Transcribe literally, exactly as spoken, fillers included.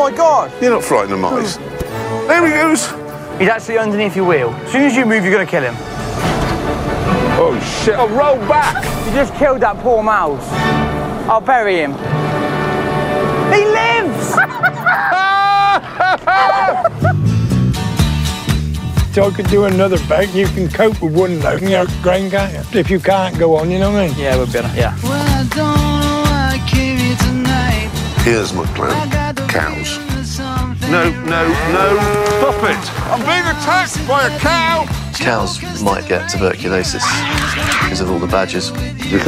my God! You're not frightened of mice. There he goes. He's actually underneath your wheel. As soon as you move, you're going to kill him. Oh, shit. Oh, roll back. You just killed that poor mouse. I'll bury him. He lives! So I could do another bag. You can cope with one load and you're grain, can't you? If you can't go on, you know what I mean? Yeah, we'll be able to, yeah. Well, I don't know why I came here tonight. Here's my plan. Cows. No, no, no. Stop it. I'm being attacked by a cow. Cows might get tuberculosis because of all the badgers.